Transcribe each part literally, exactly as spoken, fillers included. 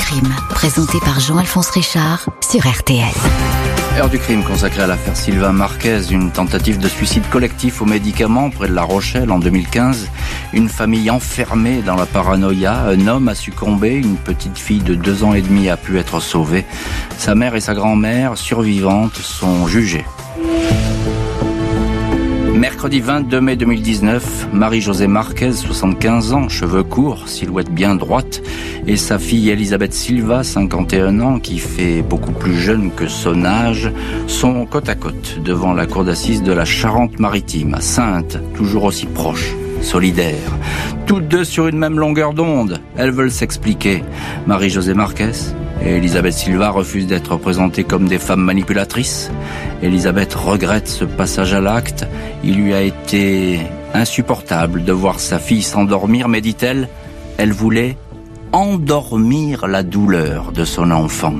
crime, présenté par Jean-Alphonse Richard sur R T L. Heure du crime consacrée à l'affaire Sylvain Marquez, une tentative de suicide collectif aux médicaments près de La Rochelle en deux mille quinze. Une famille enfermée dans la paranoïa. Un homme a succombé, une petite fille de deux ans et demi a pu être sauvée. Sa mère et sa grand-mère, survivantes, sont jugées. Mercredi vingt-deux mai deux mille dix-neuf, Marie-Josée Marquez, soixante-quinze ans, cheveux courts, silhouette bien droite, et sa fille Elisabeth Silva, cinquante et un ans, qui fait beaucoup plus jeune que son âge, sont côte à côte devant la cour d'assises de la Charente-Maritime, à Saintes, toujours aussi proches, solidaires. Toutes deux sur une même longueur d'onde, elles veulent s'expliquer. Marie-Josée Marquez et Elisabeth Silva refusent d'être présentées comme des femmes manipulatrices. Elisabeth regrette ce passage à l'acte. Il lui a été insupportable de voir sa fille s'endormir, mais dit-elle, elle voulait endormir la douleur de son enfant.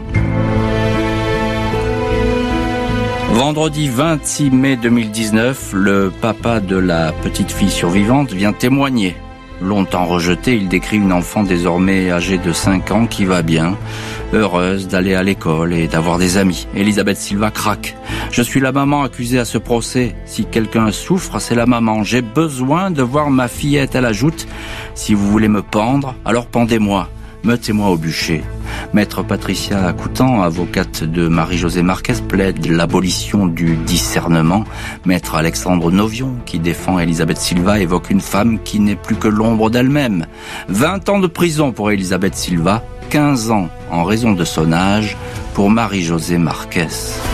Vendredi vingt-six mai deux mille dix-neuf, le papa de la petite fille survivante vient témoigner. Longtemps rejeté, il décrit une enfant désormais âgée de cinq ans qui va bien, heureuse d'aller à l'école et d'avoir des amis. Elisabeth Silva craque. Je suis la maman accusée à ce procès. Si quelqu'un souffre, c'est la maman. J'ai besoin de voir ma fillette, elle ajoute. Si vous voulez me pendre, alors pendez-moi. Mettez-moi au bûcher. Maître Patricia Coutan, avocate de Marie-Josée Marquez, plaide l'abolition du discernement. Maître Alexandre Novion, qui défend Elisabeth Silva, évoque une femme qui n'est plus que l'ombre d'elle-même. vingt ans de prison pour Elisabeth Silva, quinze ans en raison de son âge pour Marie-Josée Marquez.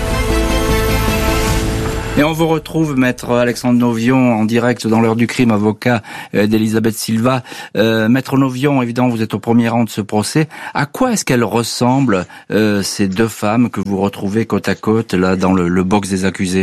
Et on vous retrouve, Maître Alexandre Novion, en direct dans l'heure du crime, avocat d'Elisabeth Silva. Euh, Maître Novion, évidemment, vous êtes au premier rang de ce procès. À quoi est-ce qu'elles ressemblent, euh, ces deux femmes que vous retrouvez côte à côte, là, dans le, le box des accusés ?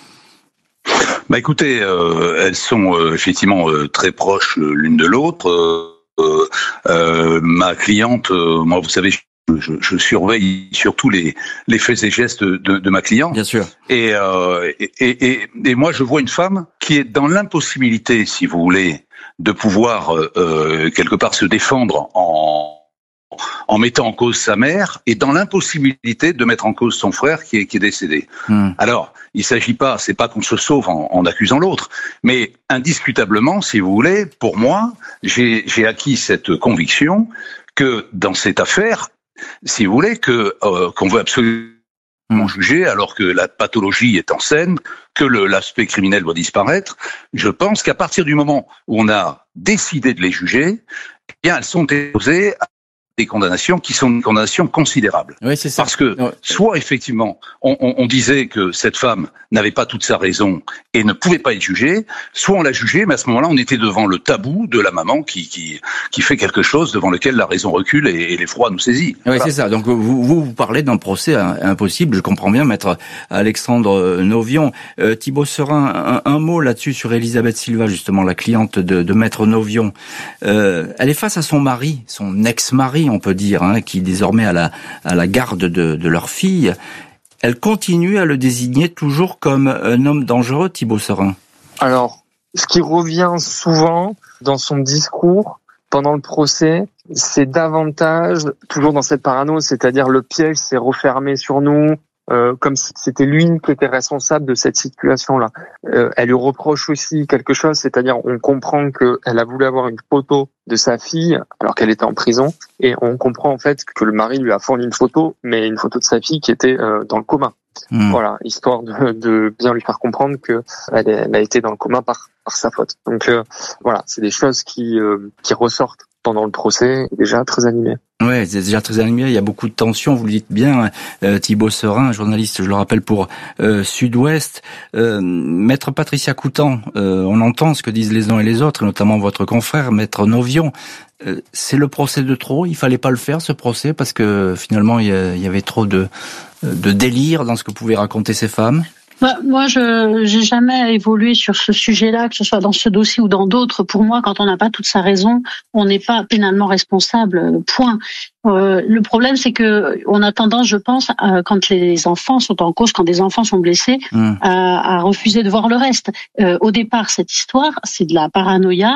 Bah écoutez, euh, elles sont euh, effectivement euh, très proches l'une de l'autre. Euh, euh, ma cliente, euh, moi, vous savez, Je, je surveille surtout les, les faits et gestes de, de ma cliente. Bien sûr. Et, euh, et, et, et moi, je vois une femme qui est dans l'impossibilité, si vous voulez, de pouvoir euh, quelque part se défendre en en mettant en cause sa mère et dans l'impossibilité de mettre en cause son frère qui est, qui est décédé. Mmh. Alors, il s'agit pas, c'est pas qu'on se sauve en, en accusant l'autre, mais indiscutablement, si vous voulez, pour moi, j'ai, j'ai acquis cette conviction que dans cette affaire, si vous voulez, que euh, qu'on veut absolument mmh. juger alors que la pathologie est en scène, que le, l'aspect criminel doit disparaître, je pense qu'à partir du moment où on a décidé de les juger, eh bien, elles sont déposées à des condamnations qui sont des condamnations considérables. Oui, c'est ça. Parce que, ouais. soit effectivement, on, on, on disait que cette femme n'avait pas toute sa raison et ne pouvait pas être jugée, soit on l'a jugée, mais à ce moment-là, on était devant le tabou de la maman qui qui, qui fait quelque chose devant lequel la raison recule et, et l'effroi nous saisit. Oui, voilà. C'est ça. Donc, vous, vous, vous parlez d'un procès impossible, je comprends bien, maître Alexandre Novion. Euh, Thibaut Serin, un, un mot là-dessus sur Elisabeth Silva, justement, la cliente de, de maître Novion. Euh, elle est face à son mari, son ex-mari, on peut dire, hein, qui désormais a la, à la garde de, de leur fille. Elle continue à le désigner toujours comme un homme dangereux, Thibaut Serin. Alors, ce qui revient souvent dans son discours pendant le procès, c'est davantage, toujours dans cette parano, c'est-à-dire le piège s'est refermé sur nous, Euh, comme si c'était lui qui était responsable de cette situation-là. Euh, elle lui reproche aussi quelque chose, c'est-à-dire on comprend qu'elle a voulu avoir une photo de sa fille alors qu'elle était en prison, et on comprend en fait que le mari lui a fourni une photo, mais une photo de sa fille qui était euh, dans le coma. Mmh. Voilà, histoire de, de bien lui faire comprendre que elle, elle a été dans le coma par, par sa faute. Donc euh, voilà, c'est des choses qui, euh, qui ressortent pendant le procès, déjà très animé. Ouais, c'est déjà très animé. Il y a beaucoup de tensions. Vous le dites bien, euh, Thibaut Serin, journaliste, je le rappelle pour euh, Sud-Ouest. Euh, Maître Patricia Coutan, euh, on entend ce que disent les uns et les autres, et notamment votre confrère, Maître Novion. Euh, c'est le procès de trop. Il fallait pas le faire, ce procès, parce que finalement il y, y avait trop de, de délire dans ce que pouvaient raconter ces femmes. Bah, moi, je j'ai jamais évolué sur ce sujet-là, que ce soit dans ce dossier ou dans d'autres. Pour moi, quand on n'a pas toute sa raison, on n'est pas pénalement responsable. Point. Euh, le problème, c'est que on a tendance, je pense, à, quand les enfants sont en cause, quand des enfants sont blessés, mmh. à, à refuser de voir le reste. Euh, au départ, cette histoire, c'est de la paranoïa.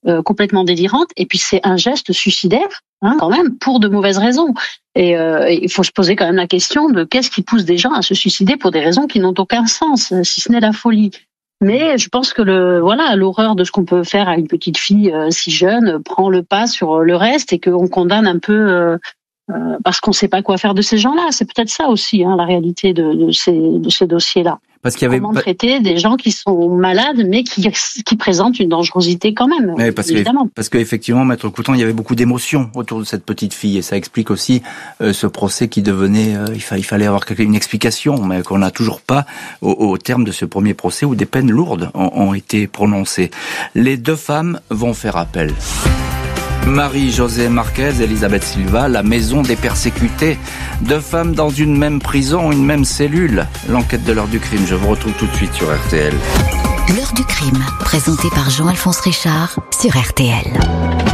euh, complètement délirante. Et puis c'est un geste suicidaire, hein, quand même, pour de mauvaises raisons. Et euh, il faut se poser quand même la question de qu'est-ce qui pousse des gens à se suicider pour des raisons qui n'ont aucun sens, si ce n'est la folie. Mais je pense que le voilà l'horreur de ce qu'on peut faire à une petite fille euh, si jeune prend le pas sur le reste et qu'on condamne un peu euh, euh, parce qu'on ne sait pas quoi faire de ces gens-là. C'est peut-être ça aussi, hein, la réalité de, de ces de ces dossiers-là. Parce qu'il y avait Comment traiter des gens qui sont malades mais qui qui présentent une dangerosité quand même. Oui, parce évidemment. Que, parce qu'effectivement, Maître Coutan, il y avait beaucoup d'émotions autour de cette petite fille et ça explique aussi euh, ce procès qui devenait, euh, il, fa- il fallait avoir une explication, mais qu'on n'a toujours pas au, au terme de ce premier procès où des peines lourdes ont, ont été prononcées. Les deux femmes vont faire appel. Marie-José Marquez, Elisabeth Silva, la maison des persécutés. Deux femmes dans une même prison, une même cellule. L'enquête de l'heure du crime, je vous retrouve tout de suite sur R T L. L'heure du crime, présentée par Jean-Alphonse Richard sur R T L.